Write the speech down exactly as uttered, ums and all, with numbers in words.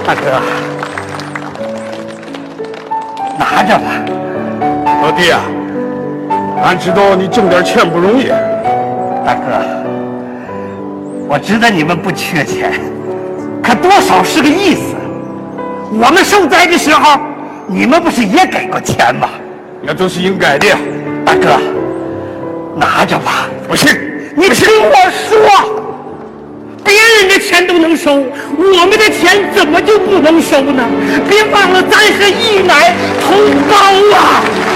大哥，拿着吧。 老弟啊，俺知道你挣点钱不容易。 大哥，我知道你们不缺钱，可多少是个意思。我们受灾的时候，你们不是也给过钱吗？ 那都是应该的。 大哥，拿着吧。 不行， 你听我说，别人的钱都能收，我们的钱怎么就不能收呢？别忘了咱和义乃同胞啊！